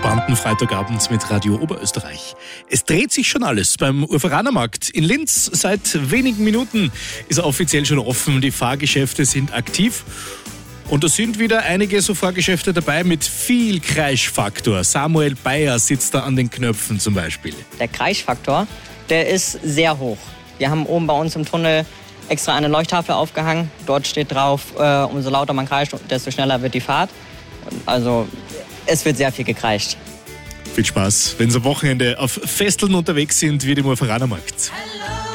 entspannten Freitagabend mit Radio Oberösterreich. Es dreht sich schon alles beim Urveranermarkt in Linz. Seit wenigen Minuten ist er offiziell schon offen. Die Fahrgeschäfte sind aktiv. Und da sind wieder einige so Fahrgeschäfte dabei mit viel Kreischfaktor. Samuel Bayer sitzt da an den Knöpfen zum Beispiel. Der Kreischfaktor, der ist sehr hoch. Wir haben oben bei uns im Tunnel extra eine Leuchttafel aufgehangen. Dort steht drauf, umso lauter man kreischt, desto schneller wird die Fahrt. Also es wird sehr viel gekreischt. Viel Spaß, wenn Sie am Wochenende auf Festeln unterwegs sind wie dem Urveranermarkt.